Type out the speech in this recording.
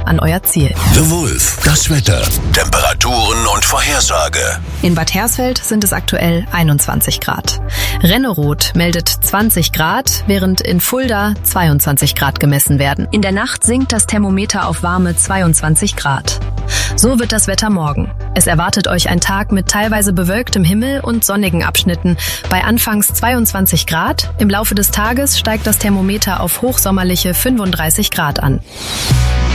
an euer Ziel. The Wolf, das Wetter, Temperaturen und Vorhersage. In Bad Hersfeld sind es aktuell 21 Grad. Renneroth meldet 20 Grad, während in Fulda 22 Grad gemessen werden. In der Nacht sinkt das Thermometer auf warme 22 Grad. So wird das Wetter morgen. Es erwartet euch ein Tag mit teilweise bewölktem Himmel und sonnigen Abschnitten bei anfangs 22 Grad. Im Laufe des Tages steigt das Thermometer auf hochsommerliche 35 Grad an.